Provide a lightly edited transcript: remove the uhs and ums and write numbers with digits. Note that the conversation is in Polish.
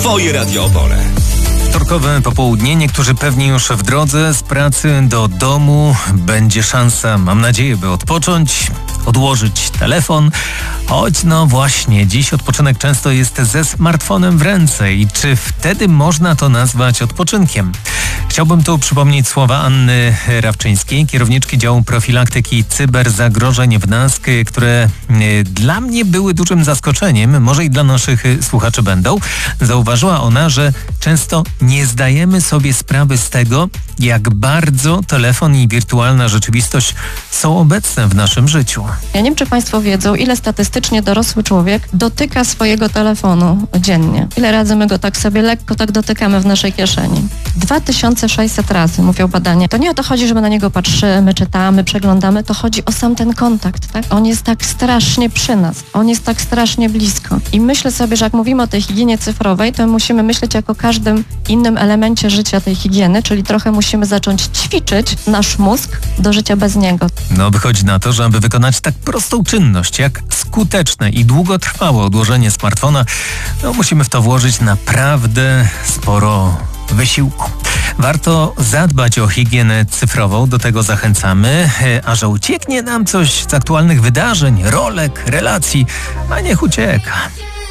Twoje Radio Opole. Wtorkowe popołudnie, niektórzy pewnie już w drodze z pracy do domu. Będzie szansa, mam nadzieję, by odpocząć, odłożyć telefon. Choć no właśnie, dziś odpoczynek często jest ze smartfonem w ręce i czy wtedy można to nazwać odpoczynkiem? Chciałbym tu przypomnieć słowa Anny Rawczyńskiej, kierowniczki działu profilaktyki cyberzagrożeń w NASK, które dla mnie były dużym zaskoczeniem, może i dla naszych słuchaczy będą. Zauważyła ona, że często nie zdajemy sobie sprawy z tego, jak bardzo telefon i wirtualna rzeczywistość są obecne w naszym życiu. Ja nie wiem, czy Państwo wiedzą, ile statystycznie dorosły człowiek dotyka swojego telefonu dziennie. Ile razy my go tak sobie lekko tak dotykamy w naszej kieszeni. 2600 razy, mówią badania. To nie o to chodzi, że my na niego patrzymy, czytamy, przeglądamy. To chodzi o sam ten kontakt, tak? On jest tak strasznie przy nas. On jest tak strasznie blisko. I myślę sobie, że jak mówimy o tej higienie cyfrowej, to musimy myśleć jako o każdym innym elemencie życia tej higieny, czyli trochę musimy zacząć ćwiczyć nasz mózg do życia bez niego. No, wychodzi na to, że aby wykonać tak prostą czynność, jak skuteczne i długotrwałe odłożenie smartfona, no musimy w to włożyć naprawdę sporo wysiłku. Warto zadbać o higienę cyfrową, do tego zachęcamy, a że ucieknie nam coś z aktualnych wydarzeń, rolek, relacji, a niech ucieka.